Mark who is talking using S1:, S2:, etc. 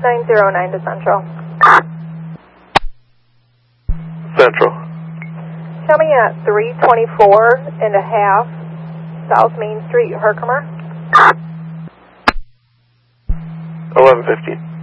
S1: 909 to Central.
S2: Central.
S1: Show me at 324 and a half South Main Street, Herkimer.
S2: 11:15.